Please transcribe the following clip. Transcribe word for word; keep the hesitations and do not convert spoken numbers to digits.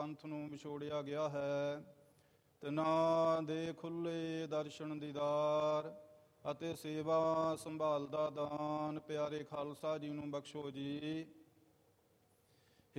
ਪੰਥ ਨੂੰ ਵਿਛੋੜਿਆ ਗਿਆ ਹੈ। ਤਿਨਾਂ ਦੇ ਖੁੱਲ੍ਹੇ ਦਰਸ਼ਨ ਦੀਦਾਰ ਅਤੇ ਸੇਵਾ ਸੰਭਾਲ ਦਾ ਦਾਨ ਪਿਆਰੇ ਖਾਲਸਾ ਜੀ ਨੂੰ ਬਖਸ਼ੋ ਜੀ।